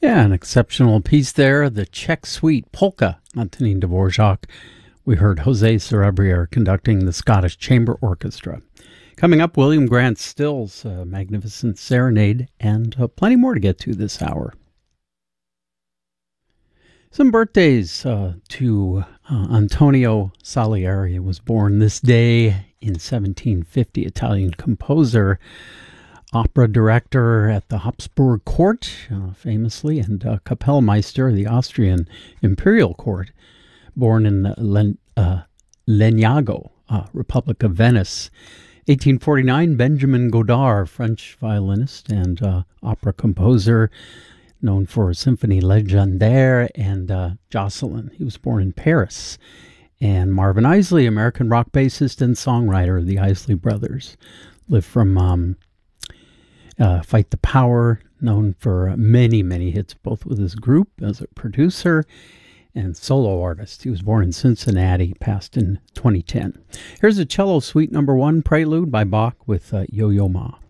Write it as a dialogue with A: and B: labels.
A: Yeah, an exceptional piece there. The Czech Suite Polka, Antonin Dvorak. We heard Jose Cerebrier conducting the Scottish Chamber Orchestra. Coming up, William Grant Still's Magnificent Serenade, and plenty more to get to this hour. Some birthdays to Antonio Salieri. Was born this day in 1750, Italian composer, opera director at the Habsburg court, famously, and Kapellmeister, the Austrian imperial court. Born in Legnago, Republic of Venice. 1849, Benjamin Godard, French violinist and opera composer, known for Symphonie Légendaire and Jocelyn. He was born in Paris. And Marvin Isley, American rock bassist and songwriter of the Isley Brothers. Lived from Fight the Power, known for many, many hits, both with his group as a producer and solo artist. He was born in Cincinnati, passed in 2010. Here's a cello suite number 1 prelude by Bach with Yo-Yo Ma.